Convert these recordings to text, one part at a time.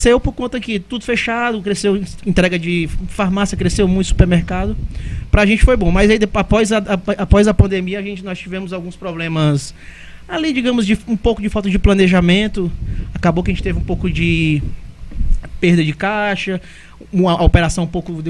Cresceu por conta que tudo fechado, cresceu entrega de farmácia, cresceu muito supermercado. Pra gente foi bom, mas aí após a pandemia nós tivemos alguns problemas ali, digamos, de um pouco de falta de planejamento. Acabou que a gente teve um pouco de perda de caixa, a operação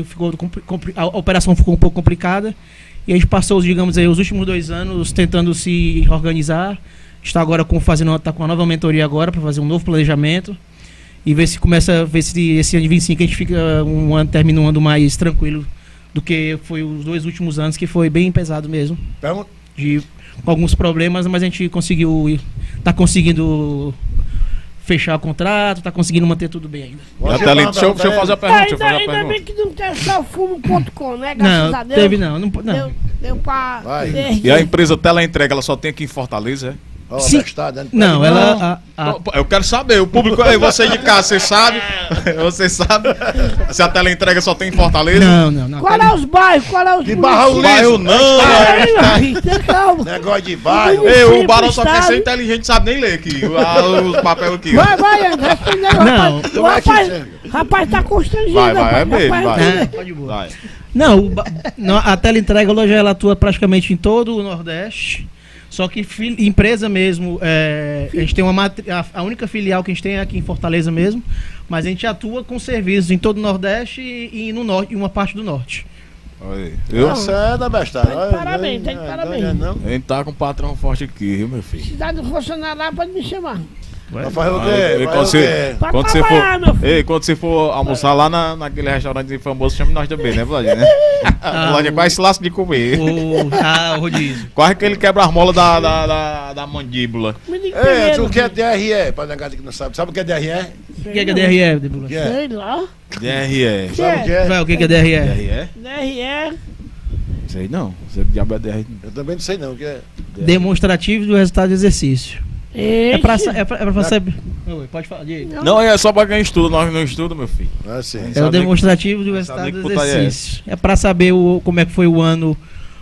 ficou um pouco complicada e a gente passou, digamos aí, os últimos 2 anos tentando se organizar. Está agora tá com uma nova mentoria agora para fazer um novo planejamento e ver se esse ano de 25 a gente termina um ano mais tranquilo do que foi os 2 últimos anos, que foi bem pesado mesmo. Com alguns problemas, mas a gente tá conseguindo fechar o contrato, tá conseguindo manter tudo bem ainda. Deixa eu fazer a pergunta. Ainda bem que não tem só fumo.com, né? Graças a Deus. Teve não. Deu pra... E a empresa Teleentrega, ela só tem aqui em Fortaleza, é? Sim. Não, ela... Eu quero saber, o público aí, você de casa, você sabe? Você sabe se a Teleentrega só tem em Fortaleza? Não. Qual é os bairros? De Barra Bairro não, calma. Negócio de bairro. O Barão só quer ser inteligente, sabe nem ler aqui, os papéis aqui. Vai, André, não. Rapaz, tá constrangido. Vai mesmo, vai. Pode boa. Não, a Teleentrega hoje ela atua praticamente em todo o Nordeste. Só que empresa mesmo, a gente tem a única filial que a gente tem é aqui em Fortaleza mesmo, mas a gente atua com serviços em todo o Nordeste e no norte, e uma parte do norte. Você é da bestada. Parabéns. A gente tá com um patrão forte aqui, viu, meu filho? Se dá de funcionar lá, pode me chamar. Vai fazer o quê? Quando você for almoçar lá naquele restaurante famoso, chame nós também, né, Vladimir? Vladimir quase se lasca de comer. O rodízio. Quase que ele quebra as molas da mandíbula. Ei, tu que é DRE? Pra negar que não sabe. Sabe o que é DRE? O que é DRE, Débora? Sei lá. DRE. Sabe o que é? O que é DRE? DRE. Sei não. Você diabo é DRE. Eu também não sei não o que é. Demonstrativo do resultado do exercício. É pra saber. Pode falar, Diego. Não, é só pra quem estuda, nós não estudamos, meu filho. Sim. É o demonstrativo do resultado do exercício. É pra saber como é que foi o ano.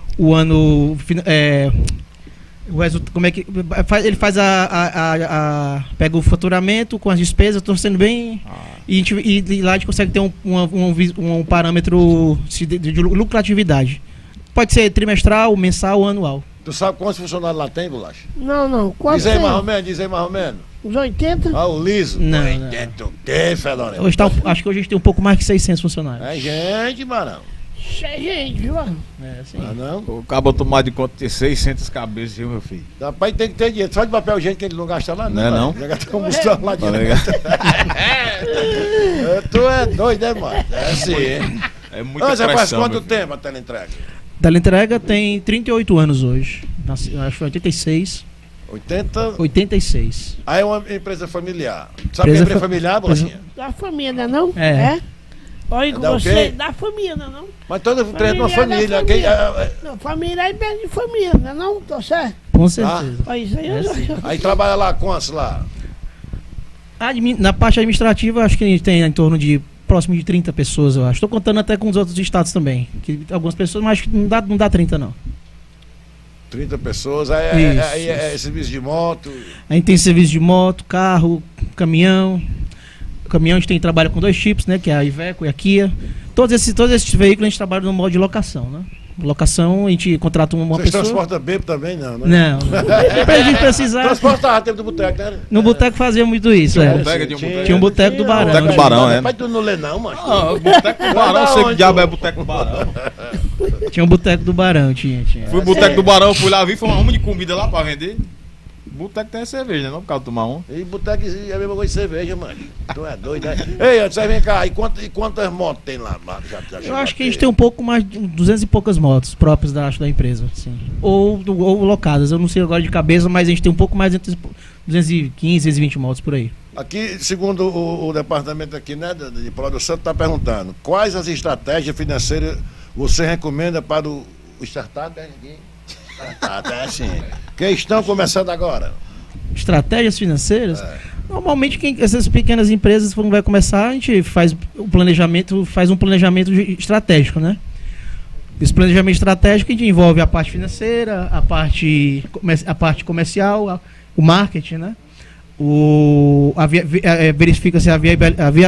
Como é que. Ele faz pega o faturamento com as despesas, torcendo bem. E lá a gente consegue ter um parâmetro de lucratividade. Pode ser trimestral, mensal ou anual. Tu sabe quantos funcionários lá tem, Bolacha? Não. Quantos Diz aí mais ou menos. Uns 80? O liso. Não. 80 o quê, Fedorento? Acho que hoje a gente tem um pouco mais que 600 funcionários. É gente, Barão. Gente, viu? Sim. Não? O cabo tomar de conta de 600 cabeças, viu, meu filho? Rapaz, tem que ter dinheiro. Só de papel higiênico que ele não gasta lá, não. Não. Já gasta combustão lá direto. Tu é doido, né, mano? É assim, hein? É muita Mas pressão, faz quanto tempo a Teleentrega? Teleentrega tem 38 anos hoje. Acho que 86. 86. Aí é uma empresa familiar. Sabe o que é empresa familiar, Bolachinha? Da família, não? É. Olha com você, da família, não? Mas toda empresa é uma família. Não, família é empresa de família, não? Tô certo? Com certeza. Olha isso aí. Aí trabalha lá, quantos lá? Na parte administrativa, acho que a gente tem em torno de próximo de 30 pessoas, eu acho. Estou contando até com os outros estados também. Que algumas pessoas, mas acho que não dá 30, não. 30 pessoas, é serviço de moto. A gente tem serviço de moto, carro, caminhão. Caminhão a gente trabalha com 2 tipos, né? Que é a Iveco e a Kia. Todos esses veículos a gente trabalha no modo de locação, né? Locação, a gente contrata uma pessoa. Vocês transportam bêbado também, não, né? Não. Pra gente precisar. Transportava tempo do boteco, né? No boteco fazia muito isso, Tinha um boteco do Barão. Boteco do Barão, né? Mas tu não lê não, mano. Boteco do Barão, sei que diabo é boteco do Barão. Tinha um boteco do Barão, tinha. Fui boteco do Barão, fui lá, vi, foi uma arma de comida lá pra vender. Boteco tem cerveja, né? Não por causa de tomar um. E boteco é a mesma coisa de cerveja, mano. Tu é doido, né? Ei, você vem cá, e quantas motos tem lá? Eu acho que a gente tem um pouco mais de 200 e poucas motos próprias da empresa, sim. Ou locadas, eu não sei agora de cabeça, mas a gente tem um pouco mais de 215, 220 motos por aí. Aqui, segundo o departamento aqui, né, de produção, está perguntando, quais as estratégias financeiras você recomenda para o startup? É assim. Que estão começando agora. Estratégias financeiras? Normalmente essas pequenas empresas, quando vai começar, a gente faz um planejamento estratégico, né? Esse planejamento estratégico envolve a parte financeira, a parte comercial, o marketing, né? verifica-se a